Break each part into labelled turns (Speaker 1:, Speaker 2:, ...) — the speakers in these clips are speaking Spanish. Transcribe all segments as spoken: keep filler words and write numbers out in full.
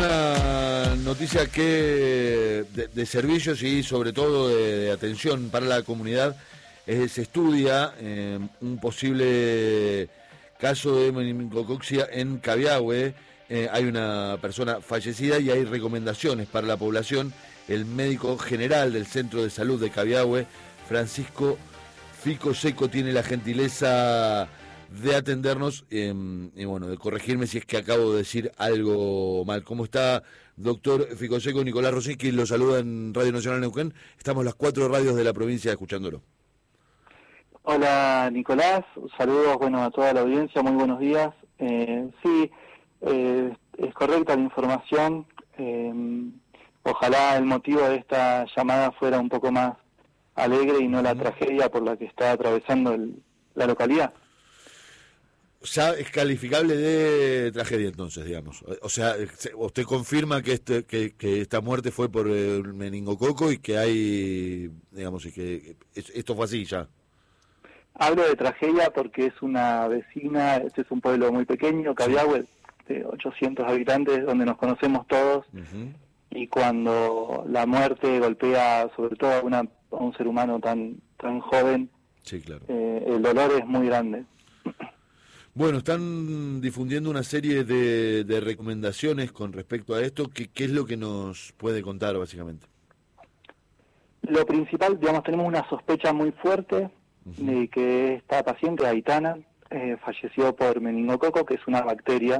Speaker 1: una noticia que de, de servicios y sobre todo de, de atención para la comunidad. Eh, se estudia eh, un posible caso de meningococcía en Cabiahue. Eh, hay una persona fallecida y hay recomendaciones para la población. El médico general del Centro de Salud de Cabiahue, Francisco Ficoseco, tiene la gentileza de atendernos eh, y bueno, de corregirme si es que acabo de decir algo mal. ¿Cómo está, doctor Ficoseco? Nicolás Rosinski lo saluda en Radio Nacional Neuquén. Estamos las cuatro radios de la provincia escuchándolo.
Speaker 2: Hola, Nicolás, saludos bueno a toda la audiencia, muy buenos días. Eh, sí, eh, es correcta la información. Eh, ojalá el motivo de esta llamada fuera un poco más alegre y no la tragedia por la que está atravesando el, la localidad.
Speaker 1: Ya es calificable de tragedia entonces, digamos. O sea, usted confirma que este que, que esta muerte fue por el meningococo y que hay, digamos, y que esto fue así ya.
Speaker 2: Hablo de tragedia porque es una vecina, este es un pueblo muy pequeño, Cabiahue, de ochocientos habitantes, donde nos conocemos todos, uh-huh. Y cuando la muerte golpea sobre todo a, una, a un ser humano tan tan joven,
Speaker 1: sí, claro.
Speaker 2: eh, el dolor es muy grande.
Speaker 1: Bueno, están difundiendo una serie de, de recomendaciones con respecto a esto. ¿Qué, ¿Qué es lo que nos puede contar, básicamente?
Speaker 2: Lo principal, digamos, tenemos una sospecha muy fuerte uh-huh. de que esta paciente, Aitana, eh, falleció por meningococo, que es una bacteria.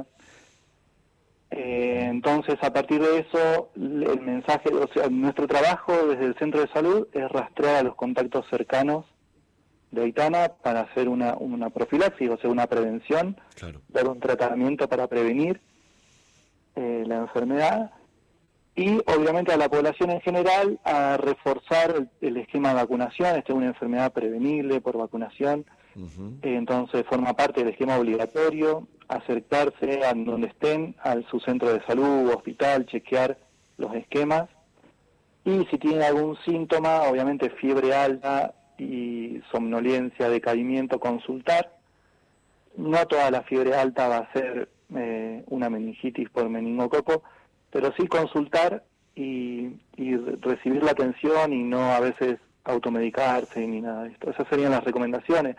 Speaker 2: Eh, entonces, a partir de eso, el mensaje, o sea, nuestro trabajo desde el centro de salud es rastrear a los contactos cercanos de Aitana para hacer una, una profilaxis, o sea, una prevención,
Speaker 1: claro.
Speaker 2: Dar un tratamiento para prevenir eh, la enfermedad y obviamente a la población en general a reforzar el, el esquema de vacunación. Esta es una enfermedad prevenible por vacunación, uh-huh. eh, entonces forma parte del esquema obligatorio, acercarse a donde estén, a su centro de salud, hospital, chequear los esquemas y si tienen algún síntoma, obviamente fiebre alta y somnolencia, decaimiento, consultar. No toda la fiebre alta va a ser eh, una meningitis por meningococo, pero sí consultar y, y recibir la atención y no a veces automedicarse ni nada de esto. Esas serían las recomendaciones.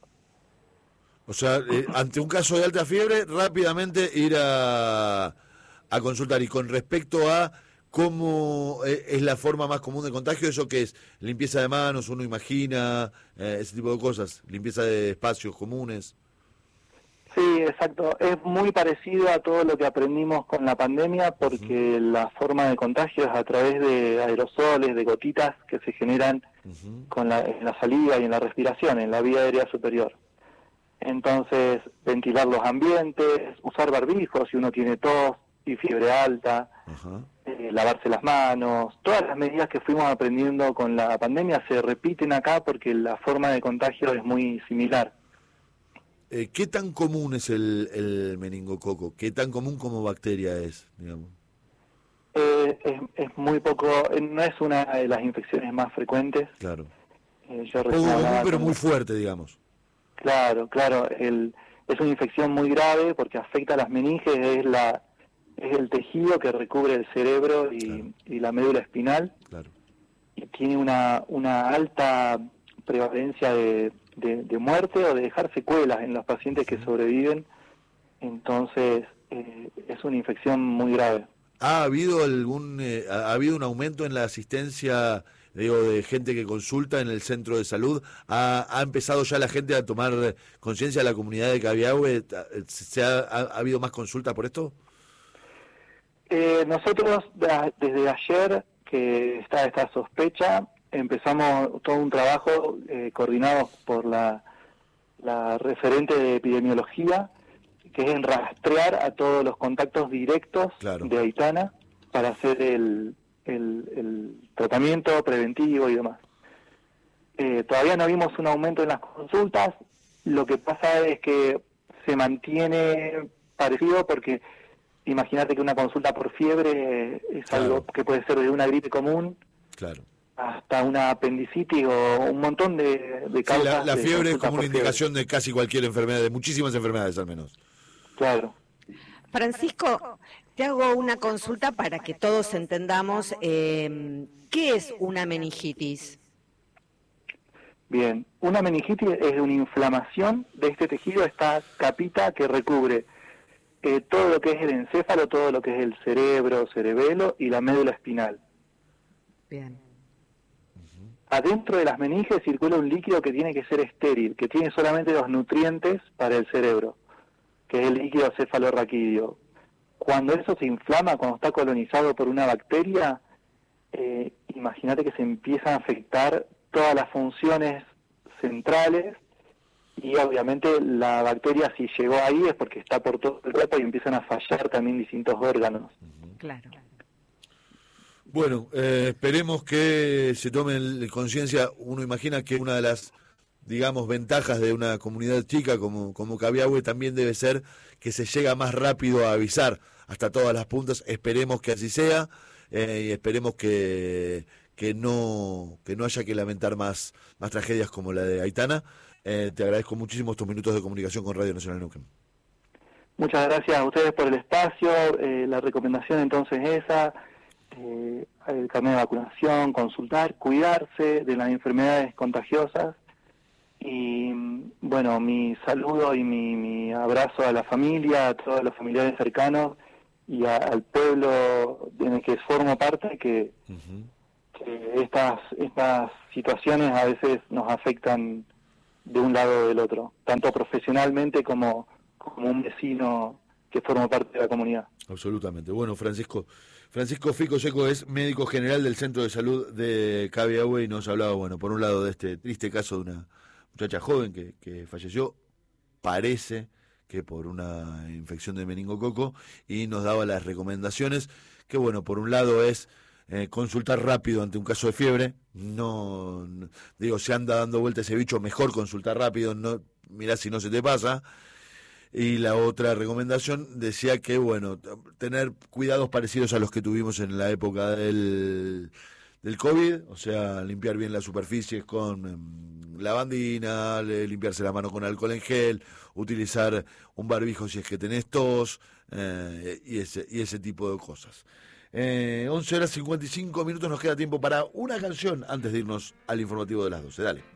Speaker 1: O sea, eh, ante un caso de alta fiebre, rápidamente ir a, a consultar. Y con respecto a ¿cómo es la forma más común de contagio? ¿Eso qué es? ¿Limpieza de manos, uno imagina, eh, ese tipo de cosas? ¿Limpieza de espacios comunes?
Speaker 2: Sí, exacto. Es muy parecido a todo lo que aprendimos con la pandemia porque uh-huh. la forma de contagio es a través de aerosoles, de gotitas que se generan uh-huh. con la, en la saliva y en la respiración, en la vía aérea superior. Entonces, ventilar los ambientes, usar barbijos si uno tiene tos y fiebre alta, uh-huh. eh, lavarse las manos, todas las medidas que fuimos aprendiendo con la pandemia se repiten acá porque la forma de contagio es muy similar.
Speaker 1: Eh, ¿Qué tan común es el, el meningococo? ¿Qué tan común como bacteria es, digamos?
Speaker 2: Eh, es, es muy poco, no es una de las infecciones más frecuentes.
Speaker 1: Claro.
Speaker 2: Eh, yo
Speaker 1: poco común, pero muy fuerte, digamos.
Speaker 2: Claro, claro. El, es una infección muy grave porque afecta a las meninges, es la es el tejido que recubre el cerebro y, claro. y la médula espinal.
Speaker 1: Claro.
Speaker 2: Y tiene una, una alta prevalencia de, de, de muerte o de dejar secuelas en los pacientes que sobreviven. Entonces, eh, es una infección muy grave.
Speaker 1: ¿Ha habido algún eh, ha habido un aumento en la asistencia, digo, de gente que consulta en el centro de salud? ¿Ha, ha empezado ya la gente a tomar conciencia de la comunidad de Cabiahue? ¿Se ha, ha, ha habido más consultas por esto?
Speaker 2: Eh, nosotros desde ayer que está esta sospecha empezamos todo un trabajo eh, coordinado por la, la referente de epidemiología, que es en rastrear a todos los contactos directos claro. de Aitana para hacer el, el, el tratamiento preventivo y demás. Eh, todavía no vimos un aumento en las consultas, lo que pasa es que se mantiene parecido porque imagínate que una consulta por fiebre es claro. algo que puede ser de una gripe común
Speaker 1: claro.
Speaker 2: hasta una apendicitis o un montón de, de causas.
Speaker 1: Sí, la, la fiebre es como una
Speaker 2: fiebre.
Speaker 1: indicación de casi cualquier enfermedad, de muchísimas enfermedades al menos.
Speaker 2: Claro.
Speaker 3: Francisco, Te hago una consulta para que todos entendamos eh, qué es una meningitis.
Speaker 2: Bien, una meningitis es una inflamación de este tejido, esta capita que recubre eh, todo lo que es el encéfalo, todo lo que es el cerebro, cerebelo y la médula espinal.
Speaker 3: Bien.
Speaker 2: Adentro de las meninges circula un líquido que tiene que ser estéril, que tiene solamente los nutrientes para el cerebro, que es el líquido cefalorraquídeo. Cuando eso se inflama, cuando está colonizado por una bacteria, eh, imagínate que se empiezan a afectar todas las funciones centrales y obviamente la bacteria, si llegó ahí, es porque está por todo el cuerpo y empiezan a fallar también distintos órganos.
Speaker 3: Claro.
Speaker 1: Bueno, eh, esperemos que se tomen conciencia. Uno imagina que una de las, digamos, ventajas de una comunidad chica como, como Cabiahue también debe ser que se llega más rápido a avisar hasta todas las puntas. Esperemos que así sea eh, y esperemos que, que, no, que no haya que lamentar más, más tragedias como la de Aitana. Eh, te agradezco muchísimo estos minutos de comunicación con Radio Nacional Neuquén.
Speaker 2: Muchas gracias a ustedes por el espacio. Eh, la recomendación entonces es esa. Eh, el carnet de vacunación, consultar, cuidarse de las enfermedades contagiosas y bueno, mi saludo y mi, mi abrazo a la familia, a todos los familiares cercanos y a, al pueblo en el que formo parte, que, uh-huh. que estas, estas situaciones a veces nos afectan de un lado o del otro, tanto profesionalmente como, como un vecino que forma parte de la comunidad.
Speaker 1: Absolutamente. Bueno, Francisco Francisco Fico Seco es médico general del Centro de Salud de Cabiahue y nos hablaba, bueno, por un lado de este triste caso de una muchacha joven que, que falleció, parece que por una infección de meningococo, y nos daba las recomendaciones, que bueno, por un lado es eh, consultar rápido ante un caso de fiebre, no, no digo, se anda dando vuelta ese bicho, mejor consultar rápido, no mirá si no se te pasa. Y la otra recomendación decía que, bueno, tener cuidados parecidos a los que tuvimos en la época del, del COVID, o sea, limpiar bien las superficies con um, lavandina, limpiarse la mano con alcohol en gel, utilizar un barbijo si es que tenés tos, eh, y, ese, y ese tipo de cosas. Eh, once horas cincuenta y cinco minutos, nos queda tiempo para una canción antes de irnos al informativo de las doce. Dale.